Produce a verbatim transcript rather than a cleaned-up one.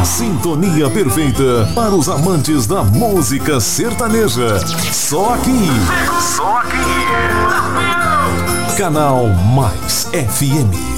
sintonia perfeita para os amantes da música sertaneja. Só aqui. Só aqui. Canal Mais F M.